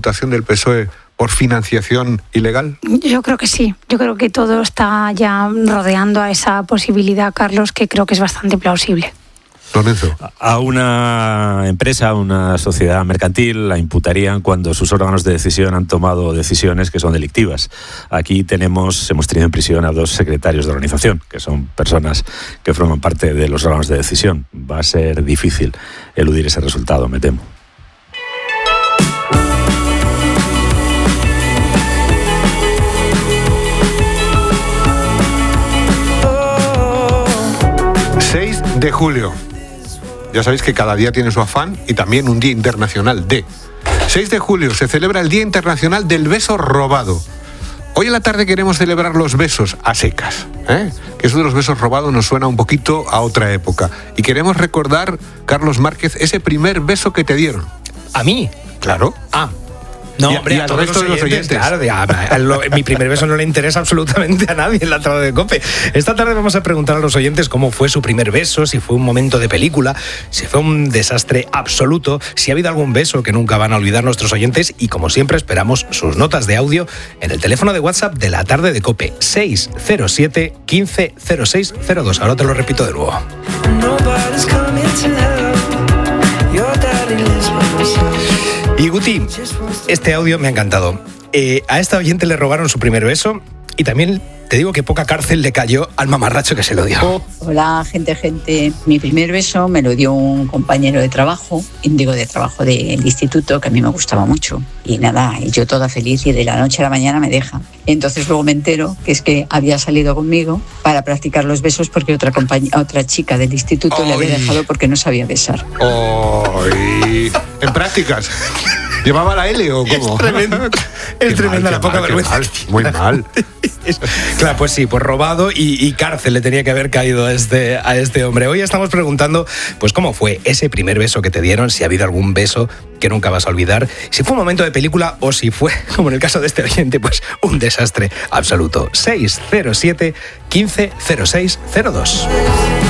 imputación del PSOE por financiación ilegal? Yo creo que sí. Yo creo que todo está ya rodeando a esa posibilidad, Carlos, que creo que es bastante plausible. Lorenzo. A una empresa, a una sociedad mercantil, la imputarían cuando sus órganos de decisión han tomado decisiones que son delictivas. Aquí hemos tenido en prisión a 2 secretarios de organización, que son personas que forman parte de los órganos de decisión. Va a ser difícil eludir ese resultado, me temo. De julio. Ya sabéis que cada día tiene su afán y también un día internacional de. 6 de julio se celebra el Día Internacional del Beso Robado. Hoy en la tarde queremos celebrar los besos a secas, que eso de los besos robados nos suena un poquito a otra época. Y queremos recordar, Carlos Márquez, ese primer beso que te dieron. ¿A mí? Claro. No, y hombre, a todos los oyentes. Claro, mi primer beso no le interesa absolutamente a nadie en la tarde de COPE. Esta tarde vamos a preguntar a los oyentes cómo fue su primer beso, si fue un momento de película, si fue un desastre absoluto, si ha habido algún beso que nunca van a olvidar nuestros oyentes y, como siempre, esperamos sus notas de audio en el teléfono de WhatsApp de la tarde de COPE, 607 15 06 02. Ahora te lo repito de nuevo. Y Guti, este audio me ha encantado. A esta oyente le robaron su primer beso y también te digo que poca cárcel le cayó al mamarracho que se lo dio. Hola, gente. Mi primer beso me lo dio un compañero de trabajo, de trabajo del instituto, que a mí me gustaba mucho. Y nada, y yo toda feliz y de la noche a la mañana me deja. Entonces luego me entero que es que había salido conmigo para practicar los besos porque otra chica del instituto le había dejado porque no sabía besar. ¿En prácticas? ¿Llevaba la L o cómo? Es tremenda la poca vergüenza. Muy mal. Claro, pues sí, pues robado y cárcel le tenía que haber caído a este hombre. Hoy estamos preguntando, pues cómo fue ese primer beso que te dieron, si ha habido algún beso que nunca vas a olvidar, si fue un momento de película o si fue, como en el caso de este oyente, pues un desastre absoluto. 607 15 06 02.